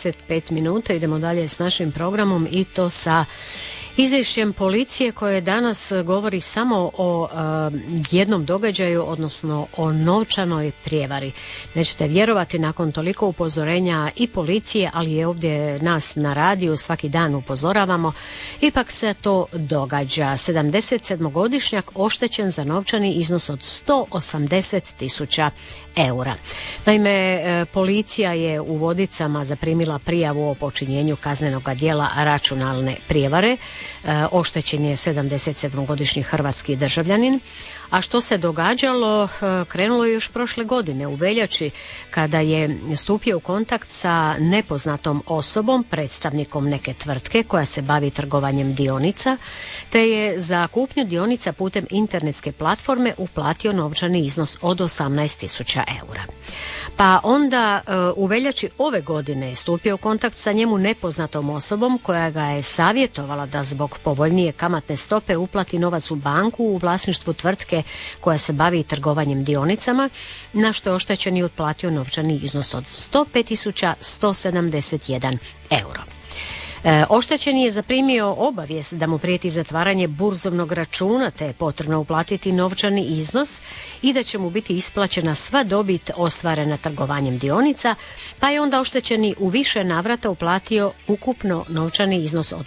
25 minuta. Idemo dalje s našim programom i to sa izvješćem policije koje danas govori samo o jednom događaju, odnosno o novčanoj prijevari. Nećete vjerovati, nakon toliko upozorenja i policije, ali i ovdje nas na radiju svaki dan upozoravamo, ipak se to događa. 77-godišnjak oštećen za novčani iznos od 180.000 eura. Naime, policija je u Vodicama zaprimila prijavu o počinjenju kaznenog djela računalne prijevare. Oštećen je 77-godišnji hrvatski državljanin. A što se događalo, krenulo je još prošle godine u veljači kada je stupio u kontakt sa nepoznatom osobom, predstavnikom neke tvrtke koja se bavi trgovanjem dionica, te je za kupnju dionica putem internetske platforme uplatio novčani iznos od 18.000 eura. Pa onda u veljači ove godine je stupio u kontakt sa njemu nepoznatom osobom koja ga je savjetovala da zbog povoljnije kamatne stope uplati novac u banku u vlasništvu tvrtke koja se bavi trgovanjem dionicama, na što je oštećeni otplatio novčani iznos od 105.171 euro. Oštećeni je zaprimio obavijest da mu prijeti zatvaranje burzovnog računa, te je potrebno uplatiti novčani iznos i da će mu biti isplaćena sva dobit ostvarena trgovanjem dionica, pa je onda oštećeni u više navrata uplatio ukupno novčani iznos od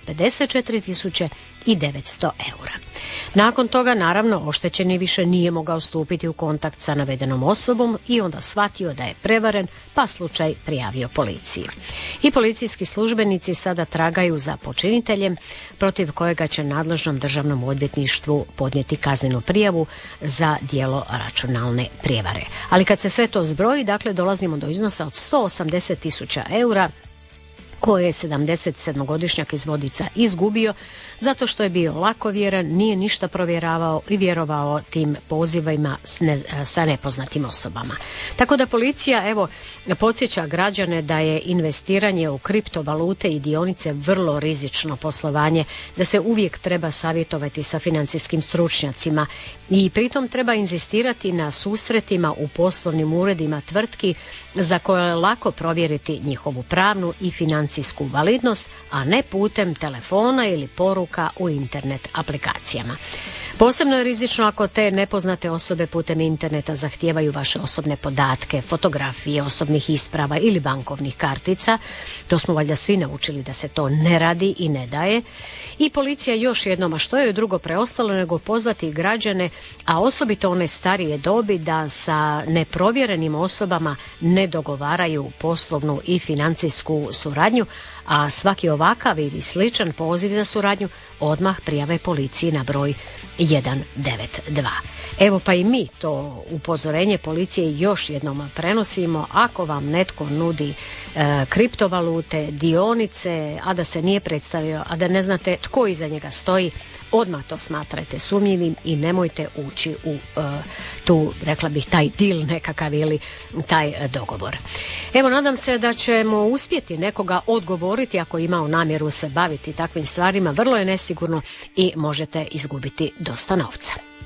54.900 eura. Nakon toga, naravno, oštećeni više nije mogao stupiti u kontakt sa navedenom osobom i onda shvatio da je prevaren, pa slučaj prijavio policiji. I policijski službenici sada tragaju za počiniteljem, protiv kojega će nadležnom državnom odvjetništvu podnijeti kaznenu prijavu za djelo računalne prijevare. Ali kad se sve to zbroji, dakle, dolazimo do iznosa od 180.000 eura koje je 77-godišnjak iz Vodica izgubio zato što je bio lakovjeran, nije ništa provjeravao i vjerovao tim pozivima sa nepoznatim osobama. Tako da policija, evo, podsjeća građane da je investiranje u kriptovalute i dionice vrlo rizično poslovanje, da se uvijek treba savjetovati sa financijskim stručnjacima i pritom treba inzistirati na susretima u poslovnim uredima tvrtki za koje je lako provjeriti njihovu pravnu i financijsku validnost, a ne putem telefona ili poruka u internet aplikacijama. Posebno je rizično ako te nepoznate osobe putem interneta zahtijevaju vaše osobne podatke, fotografije osobnih isprava ili bankovnih kartica. To smo valjda svi naučili da se to ne radi i ne daje. I policija još jednom, a što je drugo preostalo nego pozvati građane, a osobito one starije dobi, da sa neprovjerenim osobama ne dogovaraju poslovnu i financijsku suradnju, a svaki ovakav ili sličan poziv za suradnju odmah prijave policiji na broj 192. Evo, pa i mi to upozorenje policije još jednom prenosimo. Ako vam netko nudi kriptovalute, dionice, a da se nije predstavio, a da ne znate tko iza njega stoji, odmah to smatrajte sumnjivim i nemojte ući u tu, rekla bih, taj deal nekakav ili taj dogovor. Evo, nadam se da ćemo uspjeti nekoga odgovoriti ako imao namjeru se baviti takvim stvarima. Vrlo je nesigurno i možete izgubiti dosta novca.